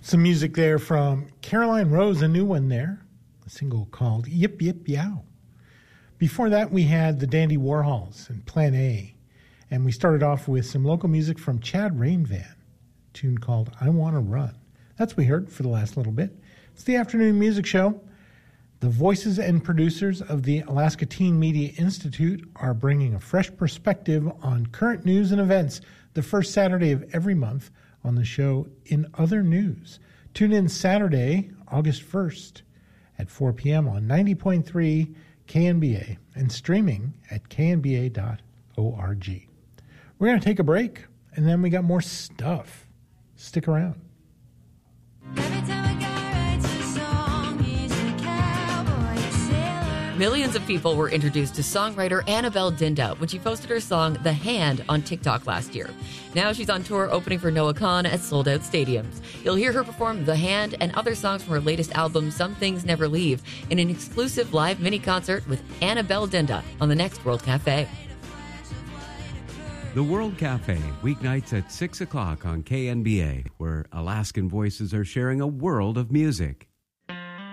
Some music there from Caroline Rose, a new one there, a single called Yip Yip Yow. Before that, we had the Dandy Warhols and Plan A, and we started off with some local music from Chad Rainvan, a tune called I Wanna Run. That's what we heard for the last little bit. It's the Afternoon Music Show. The voices and producers of the Alaska Teen Media Institute are bringing a fresh perspective on current news and events the first Saturday of every month on the show In Other News. Tune in Saturday, August 1st at 4 p.m. on 90.3 KNBA and streaming at knba.org. We're going to take a break, and then we got more stuff. Stick around. Millions of people were introduced to songwriter Annabelle Dinda when she posted her song The Hand on TikTok last year. Now she's on tour opening for Noah Kahan at sold-out stadiums. You'll hear her perform The Hand and other songs from her latest album, Some Things Never Leave, in an exclusive live mini-concert with Annabelle Dinda on the next World Cafe. The World Cafe, weeknights at 6 o'clock on KNBA, where Alaskan voices are sharing a world of music.